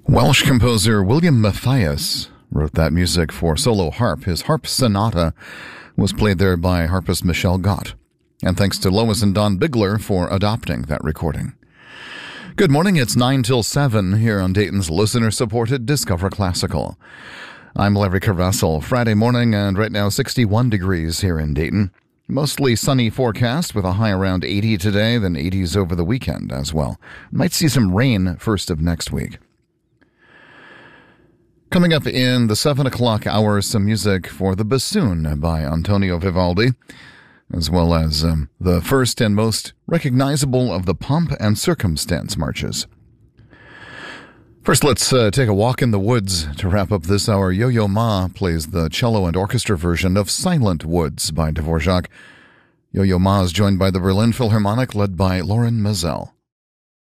Welsh composer William Mathias wrote that music for solo harp. His harp sonata was played there by harpist Michelle Gott. And thanks to Lois and Don Bigler for adopting that recording. Good morning, it's 9 till 7 here on Dayton's listener-supported Discover Classical. I'm Larry Carvessel. Friday morning and right now 61 degrees here in Dayton. Mostly sunny forecast with a high around 80 today, then 80s over the weekend as well. Might see some rain first of next week. Coming up in the 7 o'clock hour, some music for the Bassoon by Antonio Vivaldi, as well as the first and most recognizable of the Pomp and Circumstance marches. First, let's take a walk in the woods to wrap up this hour. Yo-Yo Ma plays the cello and orchestra version of Silent Woods by Dvorak. Yo-Yo Ma is joined by the Berlin Philharmonic, led by Loren Maazel.